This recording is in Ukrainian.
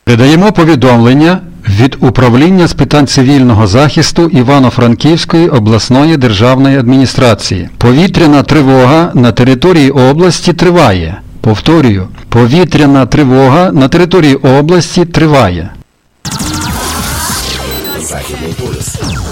Передаємо повідомлення від Управління з питань цивільного захисту Івано-Франківської обласної державної адміністрації. Повітряна тривога на території області триває. Повторюю, повітряна тривога на території області триває. Західний полюс.